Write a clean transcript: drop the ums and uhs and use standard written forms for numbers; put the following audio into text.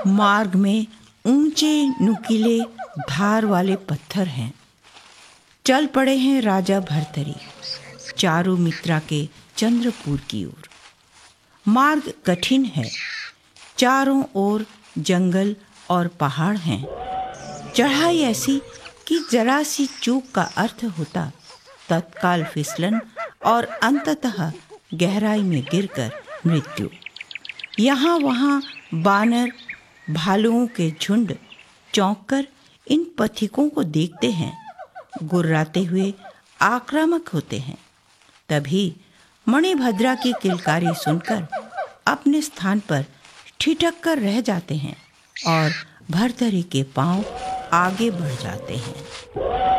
मार्ग में ऊंचे नुकीले धार वाले पत्थर हैं। चल पड़े हैं राजा भर्तरी चारुमित्रा के चंद्रपुर की ओर। मार्ग कठिन है, चारों ओर जंगल और पहाड़ हैं। चढ़ाई ऐसी कि जरा सी चूक का अर्थ होता तत्काल फिसलन और अंततः गहराई में गिरकर मृत्यु। यहाँ वहाँ बानर भालुओं के झुंड चौंककर इन पथिकों को देखते हैं, गुर्राते हुए आक्रामक होते हैं। तभी मणिभद्रा की किलकारी सुनकर अपने स्थान पर ठिठक कर रह जाते हैं और भर्तरी के पांव आगे बढ़ जाते हैं।